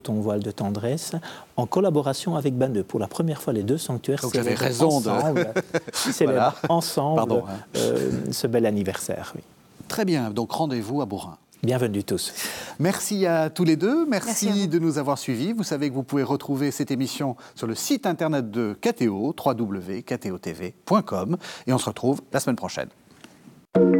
ton voile de tendresse, en collaboration avec Banneux. Pour la première fois, les deux sanctuaires célèbrent ensemble ce bel anniversaire. Oui. Très bien, donc rendez-vous à Bourrin. Bienvenue tous. Merci à tous les deux, merci de nous avoir suivis. Vous savez que vous pouvez retrouver cette émission sur le site internet de KTO, www.ktotv.com, et on se retrouve la semaine prochaine.